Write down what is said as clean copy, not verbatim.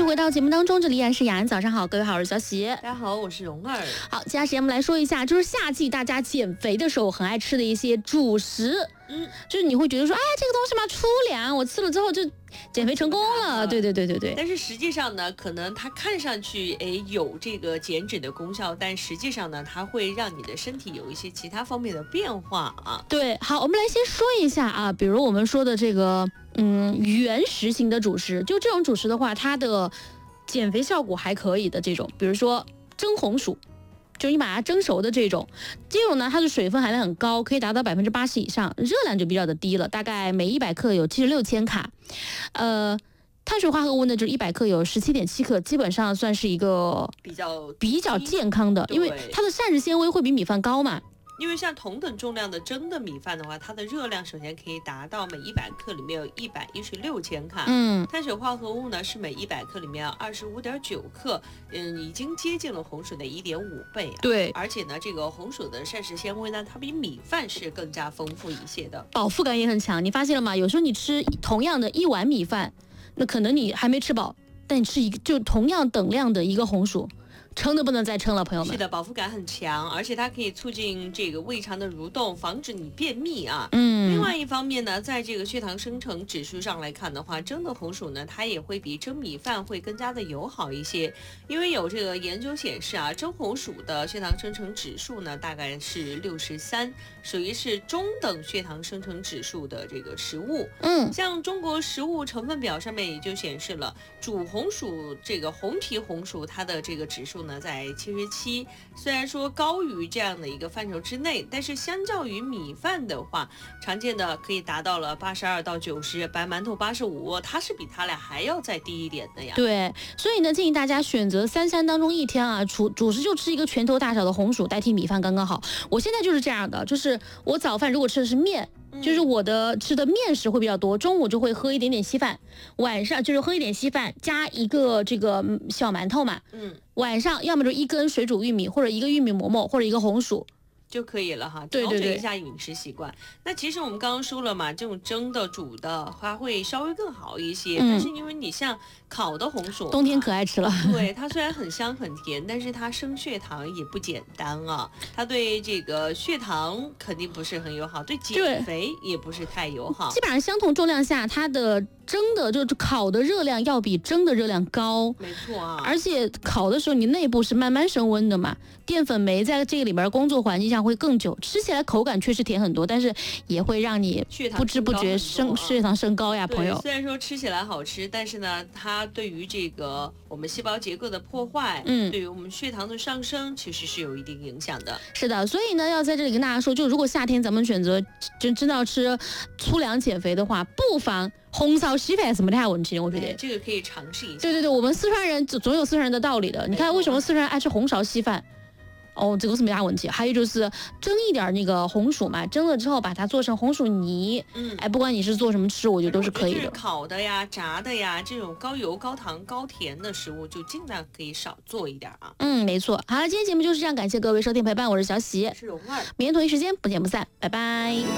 回到节目当中，这里依然是雅安，早上好，各位好，我是小喜。 大家好，我是蓉儿。 好，接下来时间我们来说一下，就是夏季大家减肥的时候很爱吃的一些主食。就是你会觉得说，哎，这个东西嘛粗粮，我吃了之后就减肥成功了。对。 但是实际上呢，可能它看上去有这个减脂的功效，但实际上呢，它会让你的身体有一些其他方面的变化啊。 对，好，我们来先说一下啊，比如我们说的这个原食型的主食，就这种主食的话，它的减肥效果还可以的这种，比如说蒸红薯。就是你把它蒸熟的这种呢，它的水分含量很高，可以达到80%以上，热量就比较的低了，大概每100克有76千卡，碳水化合物呢就是100克有17.7克，基本上算是一个比较健康的，因为它的膳食纤维会比米饭高嘛。 因为像同等重量的蒸的米饭的话，它的热量首先可以达到每100克里面有116千卡，碳水化合物呢是每100克里面25.9克，已经接近了红薯的1.5倍啊。 对， 而且呢，这个红薯的膳食纤维呢，它比米饭是更加丰富一些的， 饱腹感也很强。你发现了吗？有时候你吃同样的一碗米饭，那可能你还没吃饱，但你吃就同样等量的一个红薯。撑的不能再撑了，朋友们。 是的，饱腹感很强，而且它可以促进这个胃肠的蠕动，防止你便秘啊。另外一方面呢，在这个血糖生成指数上来看的话，蒸的红薯呢，它也会比蒸米饭会更加的友好一些。因为有这个研究显示啊，蒸红薯的血糖生成指数呢，大概是63，属于是中等血糖生成指数的这个食物。像中国食物成分表上面也就显示了，煮红薯这个红皮红薯它的这个指数呢在77，虽然说高于这样的一个范畴之内，但是相较于米饭的话，常见的可以达到了82到90，白馒头85，它是比它俩还要再低一点的呀。 对，所以呢，建议大家选择3餐当中一天啊，主食就吃一个拳头大小的红薯代替米饭刚刚好。我现在就是这样的，就是我早饭如果吃的是面。就是我的吃的面食会比较多，中午就会喝一点点稀饭，晚上就是喝一点稀饭加一个这个小馒头嘛。晚上要么就一根水煮玉米，或者一个玉米馍馍，或者一个红薯就可以了哈，调整一下饮食习惯。那其实我们刚刚说了嘛，这种蒸的、煮的，它会稍微更好一些。但是因为你像烤的红薯， 冬天可爱吃了。 对，它虽然很香很甜，但是它升血糖也不简单啊。它对这个血糖肯定不是很友好，对减肥也不是太友好。 基本上相同重量下，它的蒸的就是烤的热量要比蒸的热量高， 没错啊。 而且烤的时候你内部是慢慢升温的嘛，淀粉酶在这个里边工作环境下会更久，吃起来口感确实甜很多，但是也会让你不知不觉血糖升高呀，朋友。 虽然说吃起来好吃，但是呢，它对于这个我们细胞结构的破坏，对于我们血糖的上升，其实是有一定影响的。 是的，所以呢，要在这里跟大家说，就如果夏天咱们选择真的要吃粗粮减肥的话，不妨红烧稀饭是没太问题，我觉得这个可以尝试一下。 对，我们四川人总有四川人的道理的。你看为什么四川人爱吃红烧稀饭？这个是没啥问题。还有就是蒸一点那个红薯嘛，蒸了之后把它做成红薯泥，不管你是做什么吃，我觉得都是可以的。 烤的呀、炸的呀，这种高油、高糖、高甜的食物就尽量可以少做一点啊。 没错。好了，今天节目就是这样，感谢各位收听陪伴，我是小喜， 是蓉儿， 明天同一时间不见不散，拜拜。